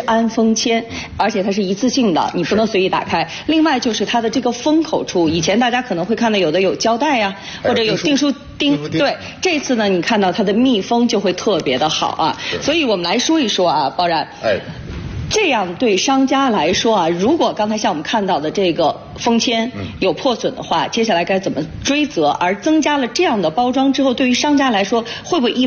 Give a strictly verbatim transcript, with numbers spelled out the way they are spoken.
安封签，而且它是一次性的，你不能随意打开。另外就是它的这个封口处，以前大家可能会看到有的有胶带呀、啊，或者有订书钉，对，这次呢你看到它的密封就会特别的好啊。所以我们来说一说啊，包然， 哎。 这样对商家来说啊，如果刚才像我们看到的这个封签有破损的话，接下来该怎么追责？而增加了这样的包装之后，对于商家来说，会不会意